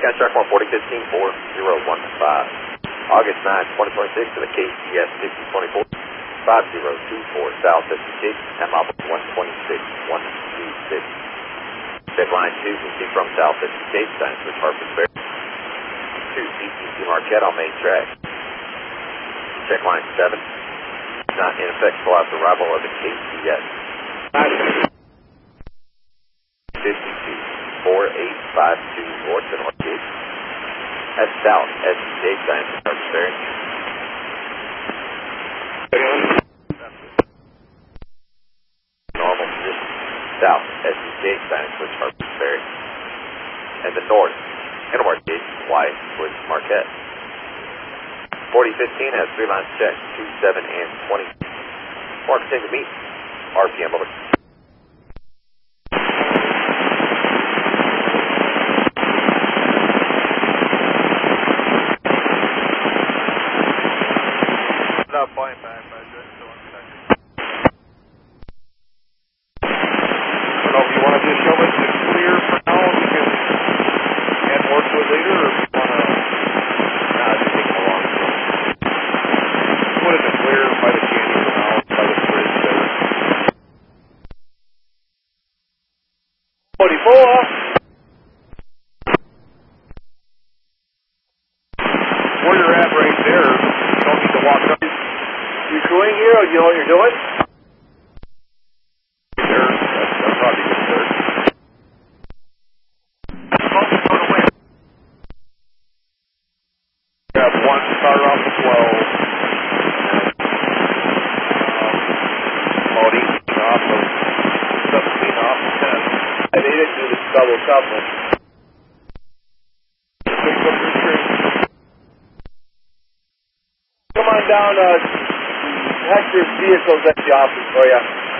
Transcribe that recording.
Sky Track 14015 4015. August 9, 2026 to the KCS 6024 5024 South at the Cape, MOB 126 126. Check line 2, can see from South at the Cape, signs for Harper's Ferry. 2, CTC Marquette on main track. Check line 7, not in effect for out arrival of the KCS. 52 4852 north to North Cape. That's South at the Cape, signs for Harper's Ferry. Normal position. South at the Cape, signs for Harper's Ferry. And the north, Kenilworth Gate, Y towards Marquette. 4015 has 3 lines checked, 27 and 20. More continue to meet. RPM over. Not flying back, but I just still on second. I don't know if you want to just show us the clear for now, we can add more to it later, or if you want to just take it along. Put it in the clear by the candy for now, by the bridge there. 44. Where you're at right there, you don't need to walk up. You crewing here, or you know what you're doing? There, that's probably good there. Got 1 car off the 12. 18 off of 17 off of 10. They didn't do this double couple. Come on down, Hector's vehicle's at the office for you.